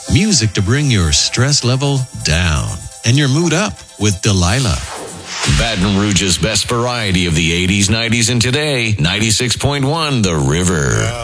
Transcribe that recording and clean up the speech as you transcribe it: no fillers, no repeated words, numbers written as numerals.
Music to bring your stress level down and your mood up with Delilah. Baton Rouge's best variety of the 80s, 90s, and today, 96.1 The River.